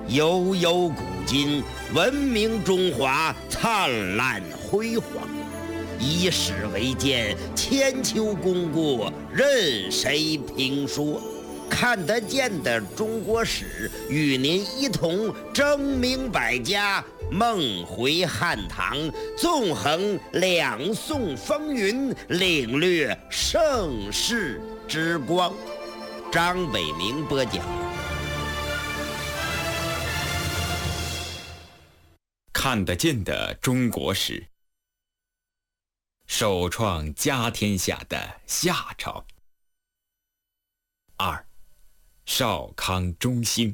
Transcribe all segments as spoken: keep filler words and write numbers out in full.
悠悠古今，文明中华灿烂辉煌。以史为鉴，千秋功过任谁评说。看得见的中国史，与您一同争鸣百家，梦回汉唐，纵横两宋风云，领略盛世之光。张伟明播讲。 看得见的中国史，首创家天下的夏朝。二，少康中兴。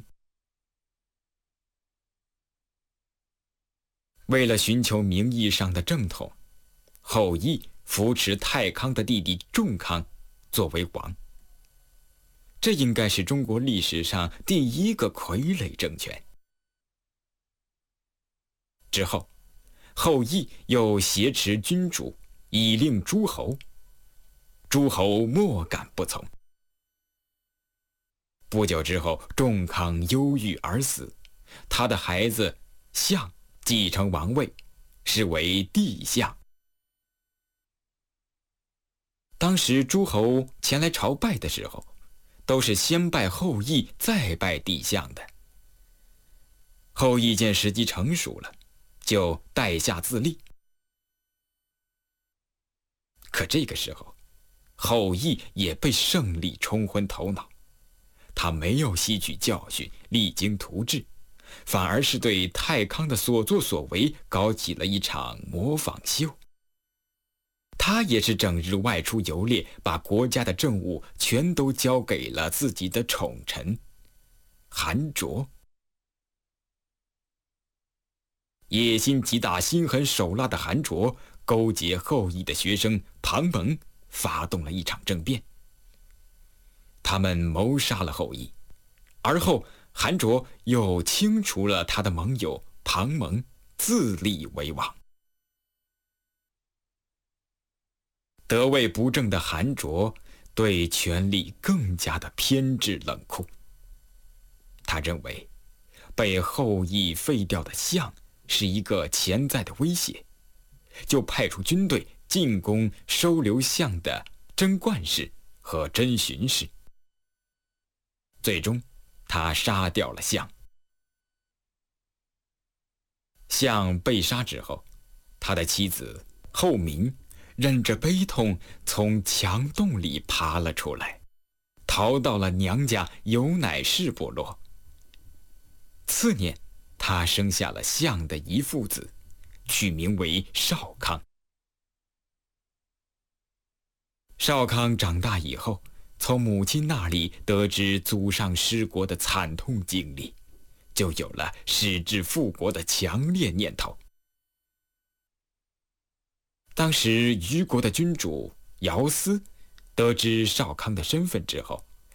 为了寻求名义上的正统，后羿扶持太康的弟弟仲康作为王。这应该是中国历史上第一个傀儡政权。之后，后羿又挟持君主，以令诸侯，诸侯莫敢不从。不久之后，仲康忧郁而死，他的孩子相继承王位，是为帝相。当时诸侯前来朝拜的时候，都是先拜后羿，再拜帝相的。后羿见时机成熟了，就代下自立。可这个时候，后羿也被胜利冲昏头脑，他没有吸取教训，励精图治，反而是对太康的所作所为搞起了一场模仿秀。他也是整日外出游猎，把国家的政务全都交给了自己的宠臣韩卓。野心极大、心狠手辣的韩卓勾结后羿的学生庞蒙，发动了一场政变。他们谋杀了后羿，而后韩卓又清除了他的盟友庞蒙，自立为王。得位不正的韩卓对权力更加的偏执冷酷。他认为被后羿废掉的相是一个潜在的威胁，就派出军队进攻收留相的甄冠氏和甄荀氏。最终他杀掉了相。相被杀之后，他的妻子后明忍着悲痛从墙洞里爬了出来，逃到了娘家有乃氏部落。次年，他生下了相的一父子，取名为少康。少康长大以后，从母亲那里得知祖上失国的惨痛经历，就有了矢志复国的强烈念头。当时虞国的君主姚思得知少康的身份之后，